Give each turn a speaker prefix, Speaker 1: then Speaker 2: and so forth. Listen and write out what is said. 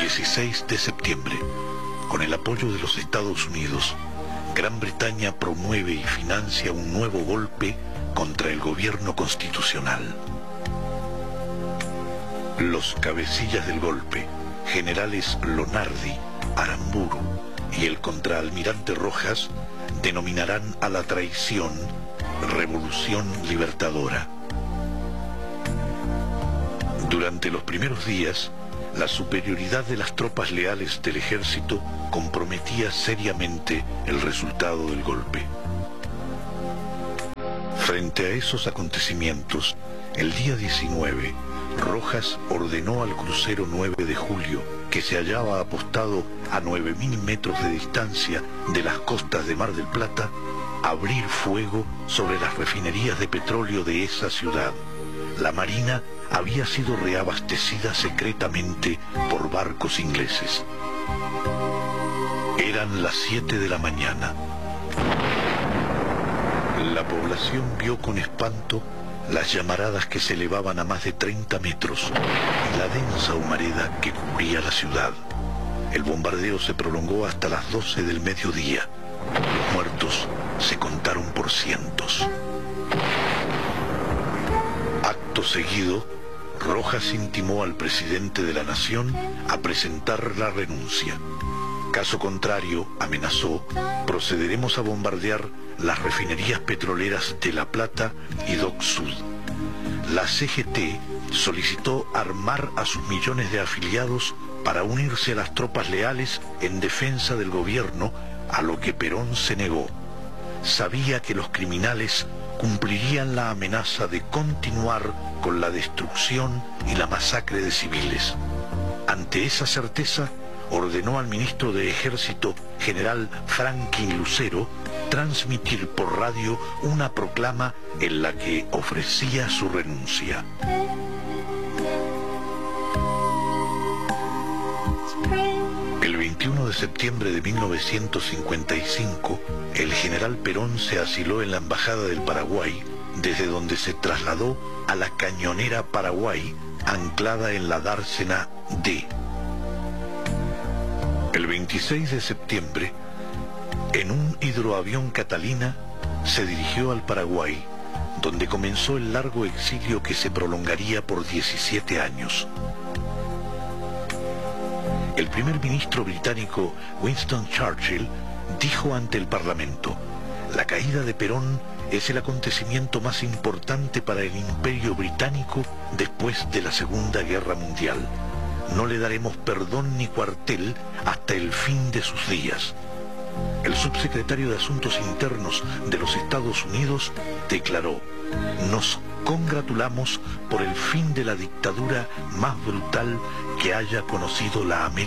Speaker 1: 16 de septiembre, con el apoyo de los Estados Unidos, Gran Bretaña promueve y financia un nuevo golpe contra el gobierno constitucional. Los cabecillas del golpe, generales Lonardi, Aramburu y el contraalmirante Rojas, denominarán a la traición Revolución Libertadora. Durante los primeros días, la superioridad de las tropas leales del ejército comprometía seriamente el resultado del golpe. Frente a esos acontecimientos, el día 19, Rojas ordenó al crucero 9 de julio, que se hallaba apostado a 9.000 metros de distancia de las costas de Mar del Plata, abrir fuego sobre las refinerías de petróleo de esa ciudad. La marina había sido reabastecida secretamente por barcos ingleses. Eran las 7 de la mañana. La población vio con espanto las llamaradas que se elevaban a más de 30 metros y la densa humareda que cubría la ciudad. El bombardeo se prolongó hasta las 12 del mediodía. Los muertos se contaron por cientos. Acto seguido, Rojas intimó al presidente de la nación a presentar la renuncia. Caso contrario, amenazó, procederemos a bombardear las refinerías petroleras de La Plata y Dock Sud. La CGT solicitó armar a sus millones de afiliados para unirse a las tropas leales en defensa del gobierno, a lo que Perón se negó. Sabía que los criminales cumplirían la amenaza de continuar con la destrucción y la masacre de civiles. Ante esa certeza, ordenó al ministro de Ejército, general Franklin Lucero, transmitir por radio una proclama en la que ofrecía su renuncia. El 21 de septiembre de 1955, el general Perón se asiló en la Embajada del Paraguay, desde donde se trasladó a la Cañonera Paraguay, anclada en la dársena D. El 26 de septiembre, en un hidroavión Catalina, se dirigió al Paraguay, donde comenzó el largo exilio que se prolongaría por 17 años. El primer ministro británico Winston Churchill dijo ante el Parlamento: la caída de Perón es el acontecimiento más importante para el Imperio británico después de la Segunda Guerra Mundial. No le daremos perdón ni cuartel hasta el fin de sus días. El subsecretario de Asuntos Internos de los Estados Unidos declaró: nos congratulamos por el fin de la dictadura más brutal que haya conocido la América.